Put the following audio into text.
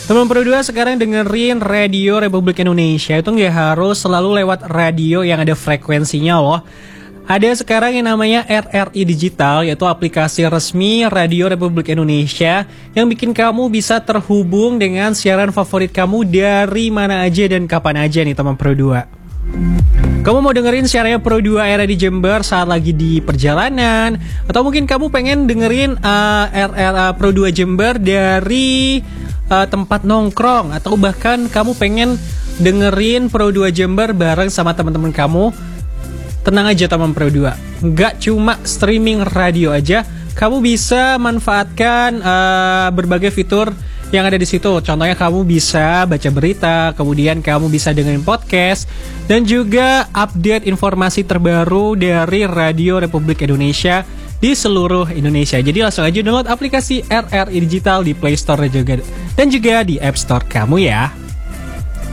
Teman Pro 2 sekarang dengerin Radio Republik Indonesia itu nggak harus selalu lewat radio yang ada frekuensinya loh. Ada sekarang yang namanya RRI Digital, yaitu aplikasi resmi Radio Republik Indonesia yang bikin kamu bisa terhubung dengan siaran favorit kamu dari mana aja dan kapan aja nih teman Pro 2. Kamu mau dengerin siarannya Pro 2 era di Jember saat lagi di perjalanan, atau mungkin kamu pengen dengerin Pro 2 Jember dari tempat nongkrong, atau bahkan kamu pengen dengerin Pro 2 Jember bareng sama teman-teman kamu. Tenang aja teman Pro 2, nggak cuma streaming radio aja, kamu bisa manfaatkan berbagai fitur yang ada di situ. Contohnya kamu bisa baca berita, kemudian kamu bisa dengerin podcast, dan juga update informasi terbaru dari Radio Republik Indonesia di seluruh Indonesia. Jadi langsung aja download aplikasi RRI Digital di Play Store dan juga di App Store kamu ya.